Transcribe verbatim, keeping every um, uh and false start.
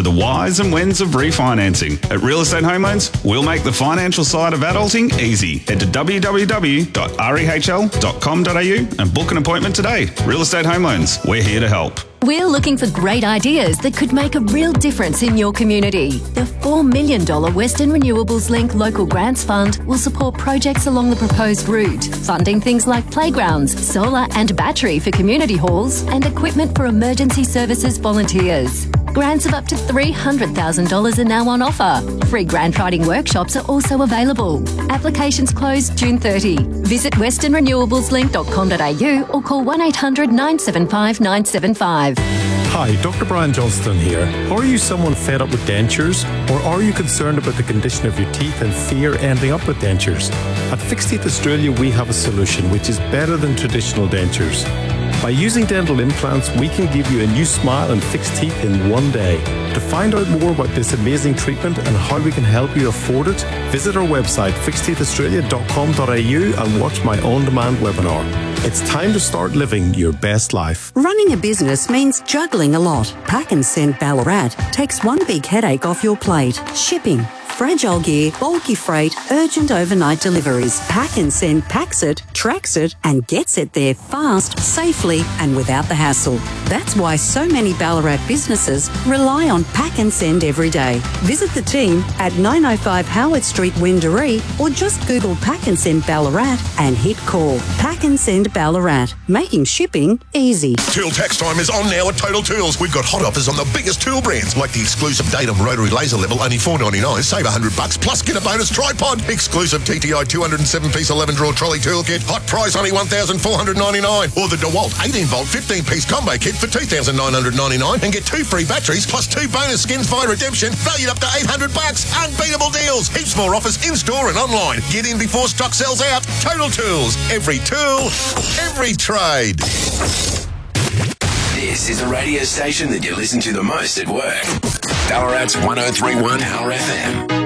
to the whys and whens of refinancing. At Real Estate Home Loans, we'll make the financial side of adulting easy. Head to w w w dot rehl dot com dot a u and book an appointment today. Real Estate Home Loans, we're here to help. We're looking for great ideas that could make a real difference in your community. The four million dollars Western Renewables Link Local Grants Fund will support projects along the proposed route, funding things like playgrounds, solar and battery for community halls, and equipment for emergency services volunteers. Grants of up to three hundred thousand dollars are now on offer. Free grant writing workshops are also available. Applications close June thirtieth. Visit western renewables link dot com dot a u or call one eight hundred nine seven five nine seven five. Hi, Doctor Brian Johnston here. Are you someone fed up with dentures? Or are you concerned about the condition of your teeth and fear ending up with dentures? At Fixed Teeth Australia, we have a solution which is better than traditional dentures. By using dental implants, we can give you a new smile and fixed teeth in one day. To find out more about this amazing treatment and how we can help you afford it, visit our website fixed teeth australia dot com dot a u and watch my on-demand webinar. It's time to start living your best life. Running a business means juggling a lot. Pack and Send Ballarat takes one big headache off your plate. Shipping. Fragile gear, bulky freight, urgent overnight deliveries. Pack and Send packs it, tracks it, and gets it there fast, safely, and without the hassle. That's why so many Ballarat businesses rely on Pack and Send every day. Visit the team at nine oh five Howard Street, Windaree, or just Google Pack and Send Ballarat and hit call. Pack and Send Ballarat, making shipping easy. Tool tax time is on now at Total Tools. We've got hot offers on the biggest tool brands, like the exclusive Datum Rotary Laser Level, only four ninety-nine. Save one hundred bucks plus get a bonus tripod. Exclusive T T I two oh seven piece eleven drawer trolley toolkit. Hot price only one thousand four hundred ninety-nine. Or the DeWalt eighteen volt fifteen piece combo kit for two thousand nine hundred ninety-nine and get two free batteries plus two bonus skins via redemption valued up to eight hundred bucks. Unbeatable deals. Heaps more offers in store and online. Get in before stock sells out. Total Tools. Every tool, every trade. This is a radio station that you listen to the most at work. Ballarat's one oh three point one Power F M.